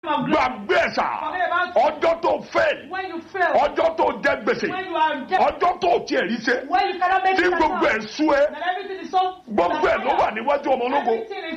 gbàgbé ẹ̀sà ọjọ́ tó fail ọjọ́ tó jẹ gbèsè ọjọ́ tó tiẹ̀ rí ṣe tí gbogbo ẹ̀ sú ẹ gbogbo ẹ̀ ló wà níwájú ọmọ ológo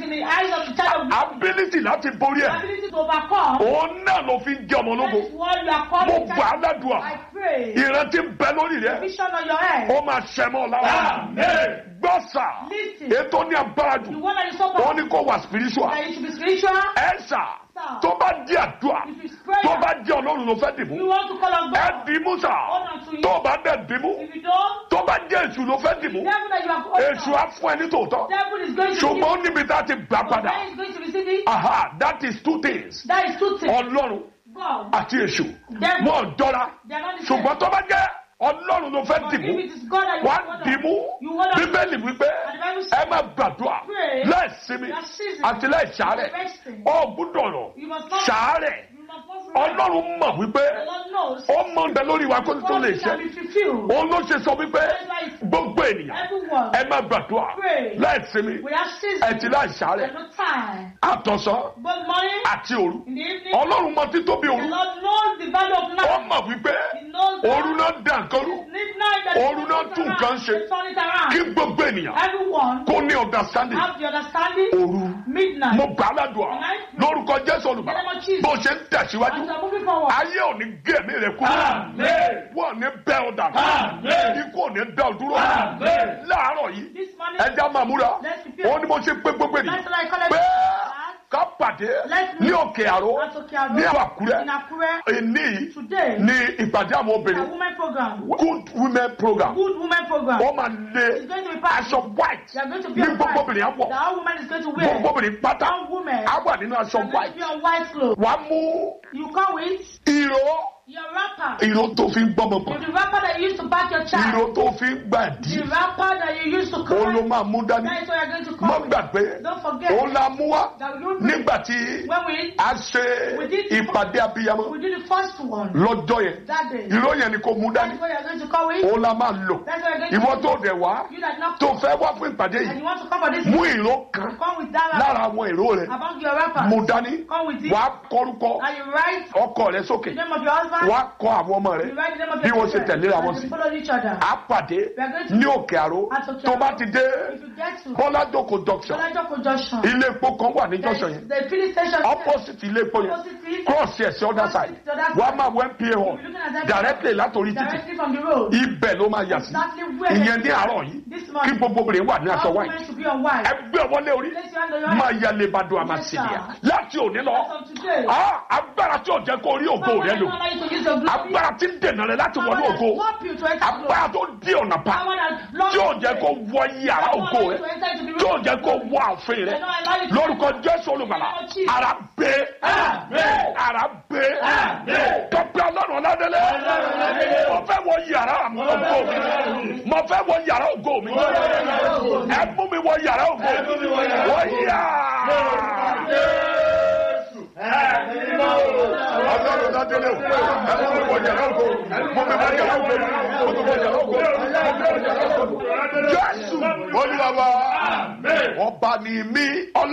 ability láti borí ẹ̀ òun náà ló fi ń jẹ́ ọmọ ológo mo gbà á ládùúà ìrántí bẹ lórí rẹ ó máa ṣẹ mọ́ lára gbọ́sà ètò ní agbára jù ó ní kó wà spiritual ẹ̀sà tó bá di àdúrà tó bá di ọlọ́run ló fẹ́ dìbò ẹ dìbò sà tó bá dẹ̀ dìbò tó bá jẹ́ èṣù ló fẹ́ dìbò èṣù á fún ẹ ní tòótọ́ ṣùgbọ́n níbi tá a ti gbà padà that is two things ọlọ́run àti èṣù wọ́n jọra ṣùgbọ́n tó bá jẹ́ ọlọ́run ló fẹ́ dìbò wá dìbò bíbélì wípé ẹ máa gbàdúrà láì sinmi àti láì ṣàárẹ̀ ọ gbọ́dọ̀ lọ ṣàárẹ̀ ọlọ́run mọ̀ wípé ó mọ̀ ń bẹ lórí wa kó tó lè ṣe òun ló ṣe sọ wípé gbogbo ènìyàn ẹ máa gbàdúrà láì sinmi àti láì ṣàárẹ̀ àtọ̀sán àti òru ọlọ́run mọ̀ títóbi òru ó mọ̀ wípé òru náà dà nǹkan rú òru náà tún nǹkan ṣe kí gbogbo ènìyàn kó ní understanding òru mo gbà á ládùúà lórúkọ Jésù olùgbàlà bó ṣe ń tẹ̀síwájú ayé ò ní gé mi rẹ kúrò wọ́n ní bẹ́ ọ dànù ikú ò ní dá ọ dúró láàárọ̀ yìí ẹja máa múra òun ni mo ṣe pé gbogbo ènìyàn pé ká pàdé ní òkè àró ní Àkúrẹ́ èní ní ìpàdé àwọn obìnrin good women program ó máa lé aṣọ white ní gbogbo obìnrin àwọ̀ gbogbo obìnrin pátá àwọ̀ nínú aṣọ white wàá mú ìró tó fi ń gbọ́mọ pọ̀. The wrapper that you used to back your child. Ìró tó fi ń gbàdí. The wrapper that you used to carry. Òun ló máa mú dání. That is what you are going to call. Má gbàgbé. Don't forget. Òun la mú wá. Nígbà tí a ṣe ìpàdé abiyamọ. We did the first one. Lọ́jọ́ yẹn. That day. Ìró yẹn ni kò mú dání. That is what you are going to call it. Òun la máa lò. That's what you are going to Ìwọ call tó dẹ̀ wá. You that not tó fẹ́ wá fún ìpàdé and yìí. you want to come for this. Mú ìró kan. Come with that lára àwọn ìró rẹ̀. Among your wrappers. Mú dání. Come with it. Wàá kọrúkọ And you write ọkọ rẹ̀ sókè. the name of your husband. Wàá kọ àwọn ọmọ rẹ̀. You write the name of bí your wọ́n ṣe tẹ̀lé ra wọn sí. A pàdé ní òkè àró tó bá ti dé Bọ́lájókòó junction. Ilé epo kan wà ní junction yẹn. Opposite ilé epo yẹn. Cross yẹn sí other side. Wàá máa wọ MPA hall. Directly látòrí títì. Ibẹ̀ ló máa yà sí. Ìyẹn ní àárọ̀ yìí. Kí gbogbo obìnrin wà ní aṣọ white. Ẹgbẹ́ ọwọ́lé orí. Máa ya lebado àmàṣìlíà. Láti òní lọ. Agbára tí ò jẹ́ kó rí ògo rẹ lò. Agbára tí ń dènà rẹ láti wọnú ògo. Agbára tó di ọ̀nà pa. Tí ò jẹ́ kó wọ yàrá ògo rẹ. Tí ò jẹ́ kó wọ ààfin rẹ. Lórúkọ Jésù olùgbàlà. Ara gbé. Ara gbé. Tọ́pẹ́ ọlọ́run ọ̀làdélé. Mo fẹ́ wọ yàrá ògo mi. Mo fẹ́ wọ yàrá ògo mi. Ẹ mú mi wọ yàrá ògo mi. Wọ yà. Ọlọ́run ládélé o, ẹ mú mi wọ yàrá ògo, mú mi wọ yàrá ògo, mú mi wọ yàrá ògo, mú mi wọ yàrá ògo. Jésù Olúwa wa, ọba ni mí.